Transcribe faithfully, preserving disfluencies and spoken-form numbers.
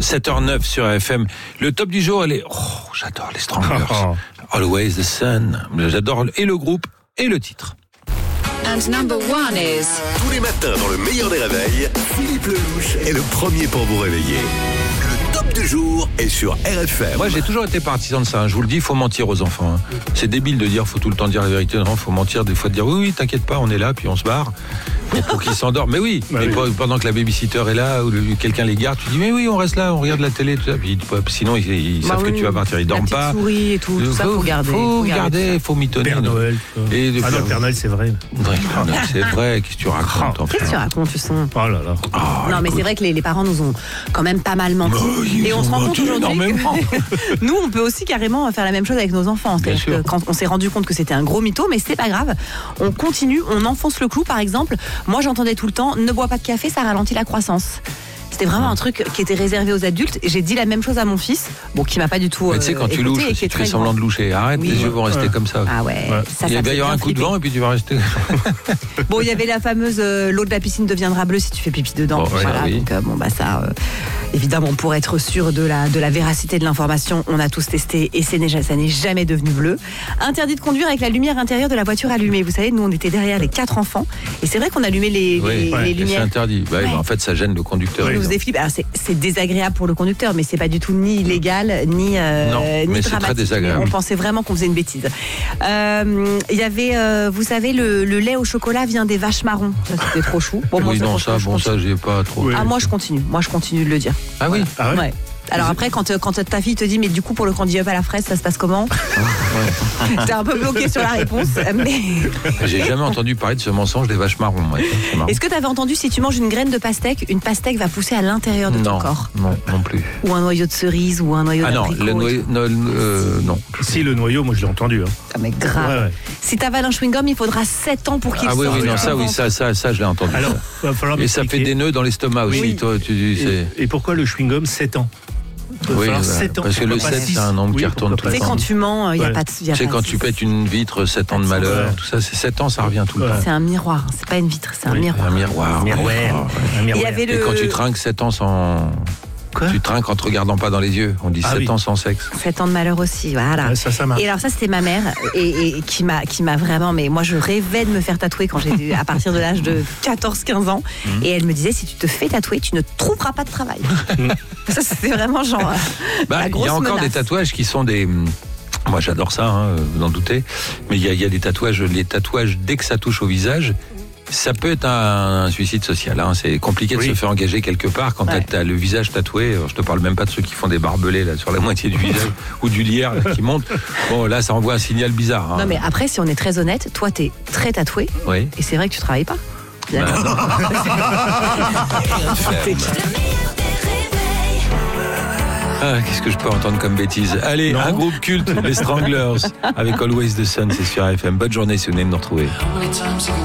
sept heures neuf sur R F M. Le top du jour, elle est... Oh, j'adore les Stranglers. Always the Sun. J'adore et le groupe et le titre. And number one is... Tous les matins dans le meilleur des réveils, Philippe Lelouch est le premier pour vous réveiller. Le top du jour est sur R F M. Moi, j'ai toujours été partisan de ça. Hein. Je vous le dis, il faut mentir aux enfants. Hein. C'est débile de dire, faut tout le temps dire la vérité. Non, faut mentir des fois, de dire oui, oui, t'inquiète pas, on est là, puis on se barre. Pour, pour qu'ils s'endorment. Mais oui, bah mais oui. Pendant que la babysitter est là ou le, quelqu'un les garde, tu dis mais oui, on reste là, on regarde la télé, tout ça. Puis, sinon, ils, ils bah savent oui, que tu vas partir, ils dorment pas. Souris et tout, tout ça, faut garder. Faut garder, il faut mitonner. Père Noël. Et ah non, Père Noël, c'est vrai. Ouais, c'est vrai. Qu'est-ce que tu racontes? Qu'est-ce que tu racontes, tu sens? Oh là là. Oh, non, mais c'est vrai que les, les parents nous ont quand même pas mal menti. Bah, et on se rend compte aujourd'hui que nous, on peut aussi carrément faire la même chose avec nos enfants. C'est-à-dire que quand on s'est rendu compte que c'était un gros mytho, mais c'est pas grave. On continue, on enfonce le clou. Par exemple, moi, j'entendais tout le temps, ne bois pas de café, ça ralentit la croissance. C'était vraiment un truc qui était réservé aux adultes. Et j'ai dit la même chose à mon fils, bon, qui m'a pas du tout. Mais tu sais, quand tu louches, si tu fais semblant de loucher, arrête, oui. Les yeux vont rester ouais. comme ça. Ah ouais. ouais. Ça, il va y avoir un coup flippé. de vent et puis tu vas rester. Bon, il y avait la fameuse euh, l'eau de la piscine deviendra bleue si tu fais pipi dedans. Bon, voilà. Oui. Donc euh, bon bah ça, euh, évidemment, pour être sûr de la de la véracité de l'information, on a tous testé et c'est, ça n'est jamais devenu bleu. Interdit de conduire avec la lumière intérieure de la voiture allumée. Vous savez, nous on était derrière les quatre enfants et c'est vrai qu'on allumait les, oui, les, ouais, les lumières. C'est interdit. Bah, ouais. En fait, ça gêne le conducteur. Oui, vous flippé. Alors c'est c'est désagréable pour le conducteur, mais c'est pas du tout ni illégal ni euh, non, ni mais dramatique. C'est très désagréable. On pensait vraiment qu'on faisait une bêtise. Il euh, y avait, euh, vous savez, le, le lait au chocolat vient des vaches marrons. Ça c'était trop chou. Bon, oui, moi, non, ça, ça, bon, ça, j'ai pas trop. Oui. Ah, moi, je continue. Moi, je continue de le dire. Ah oui. Ah ouais. ouais. Alors après, quand, quand ta fille te dit, mais du coup, pour le candy up à la fraise, ça se passe comment? Ouais. T'es un peu bloqué sur la réponse, mais... J'ai jamais entendu parler de ce mensonge des vaches marrons. Ouais. Est-ce que t'avais entendu, si tu manges une graine de pastèque, une pastèque va pousser à l'intérieur de non, ton corps? Non, non plus. Ou un noyau de cerise, ou un noyau ah d'abricot? Ah non, le noyau, non, euh, non. Si, le noyau, moi je l'ai entendu. Hein. Ah mais grave. Ouais, ouais. Si t'avales un chewing-gum, il faudra sept ans pour qu'il ah, sorte. Ah oui, oui, non, ça, oui, ça, ça, ça, je l'ai entendu. Alors, va falloir et ça fait des nœuds dans l'estomac aussi. Oui. Toi, tu dis, c'est... Et, et pourquoi le chewing-gum sept ans? Oui, bah, sept ans. Parce que le sept, c'est un nombre oui, qui retourne tout le temps. Tu sais, quand tu mens, il n'y a ouais. pas de. Tu sais, quand tu pètes une vitre, sept ans de malheur, tout ça, c'est sept ans, ça revient tout le temps. C'est un miroir, c'est pas une vitre, c'est oui, un miroir. Un miroir. Un miroir. Un miroir. Et, le... et quand tu trinques sept ans sans. Quoi? Tu trinques en te regardant pas dans les yeux. On dit ah, sept oui. ans sans sexe. sept ans de malheur aussi, voilà. Ouais, ça, ça marche. Et alors ça, c'était ma mère et, et qui m'a qui m'a vraiment. Mais moi, je rêvais de me faire tatouer quand j'étais à partir de l'âge de quatorze quinze ans. Mmh. Et elle me disait, si tu te fais tatouer, tu ne trouveras pas de travail. Mmh. Ça, c'était vraiment genre. Bah, la grosse il y a encore menace. des tatouages qui sont des. Moi, j'adore ça, hein, vous en doutez. Mais il y, y a des tatouages, les tatouages dès que ça touche au visage. Ça peut être un, un suicide social. Hein. C'est compliqué de oui. se faire engager quelque part quand ouais. t'as, t'as le visage tatoué. Alors, je te parle même pas de ceux qui font des barbelés là sur la moitié du visage ou du lierre là, qui monte. Bon, là, ça envoie un signal bizarre. Hein. Non, mais après, si on est très honnête, toi, t'es très tatoué. Oui. Et c'est vrai que tu travailles pas. Bah, ah, qu'est-ce que je peux entendre comme bêtise? Allez, non. Un groupe culte, les Stranglers, avec Always the Sun, c'est sur R F M. Bonne journée si vous venez de nous retrouver.